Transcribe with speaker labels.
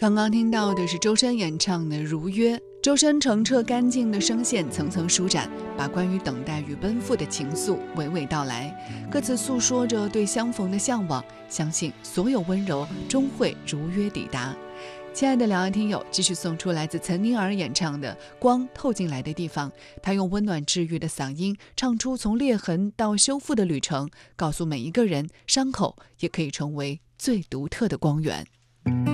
Speaker 1: 刚刚听到的是周深演唱的《如约》，周深澄澈干净的声线层层舒展，把关于等待与奔赴的情愫娓娓道来，歌词诉说着对相逢的向往，相信所有温柔终会如约抵达。亲爱的两岸听友，继续送出来自岑宁儿演唱的《光透进来的地方》，她用温暖治愈的嗓音唱出从裂痕到修复的旅程，告诉每一个人，伤口也可以成为最独特的光源。